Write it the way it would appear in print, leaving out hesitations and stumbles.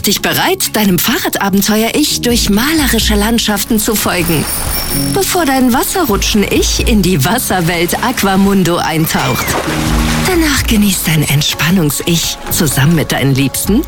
dich bereit, deinem Fahrradabenteuer-Ich durch malerische Landschaften zu folgen, bevor dein Wasserrutschen-Ich in die Wasserwelt Aquamundo eintaucht. Danach genießt dein Entspannungs-Ich zusammen mit deinen Liebsten